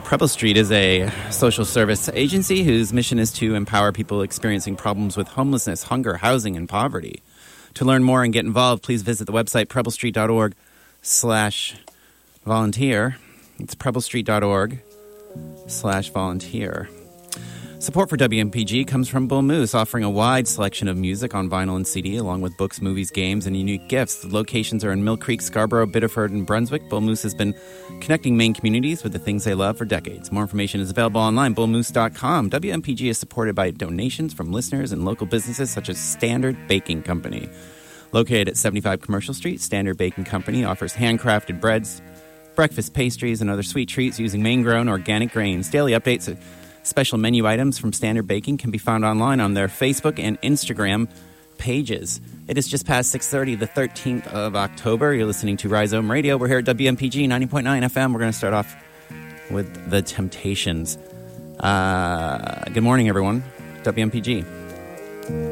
Preble Street is a social service agency whose mission is to empower people experiencing problems with homelessness, hunger, housing, and poverty. To learn more and get involved, please visit the website prebblestreet.org/volunteer. It's prebblestreet.org/volunteer. Support for WMPG comes from Bull Moose, offering a wide selection of music on vinyl and CD, along with books, movies, games, and unique gifts. The locations are in Mill Creek, Scarborough, Biddeford, and Brunswick. Bull Moose has been connecting Maine communities with the things they love for decades. More information is available online, bullmoose.com. WMPG is supported by donations from listeners and local businesses such as Standard Baking Company. Located at 75 Commercial Street, Standard Baking Company offers handcrafted breads, breakfast pastries, and other sweet treats using Maine-grown organic grains. Daily updates special menu items from Standard Baking can be found online on their Facebook and Instagram pages. It is just past 6:30, the 13th of October. You're listening to Rhizome Radio. We're here at WMPG 90.9 FM. We're going to start off with The Temptations. Good morning, everyone. WMPG.